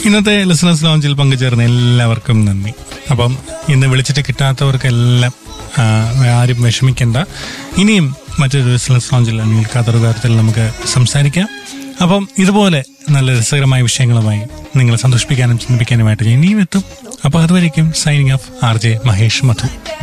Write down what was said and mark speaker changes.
Speaker 1: ഇന്നത്തെ ലിസണേഴ്സ് ലോഞ്ചിൽ പങ്കുചേർന്ന എല്ലാവർക്കും നന്ദി. അപ്പം ഇന്ന് വിളിച്ചിട്ട് കിട്ടാത്തവർക്കെല്ലാം ആരും വിഷമിക്കേണ്ട. ഇനിയും മറ്റൊരു ലിസണേഴ്സ് ലോഞ്ചിൽ നിൽക്കാത്തൊരു കാര്യത്തിൽ നമുക്ക് സംസാരിക്കാം. അപ്പം ഇതുപോലെ നല്ല രസകരമായ വിഷയങ്ങളുമായി നിങ്ങളെ സന്തോഷിപ്പിക്കാനും ചിന്തിപ്പിക്കാനുമായിട്ട് ഇനിയും എത്തും. അപ്പോൾ അതുവരേക്കും സൈനിങ് ഓഫ് RJ മഹേഷ് മധു.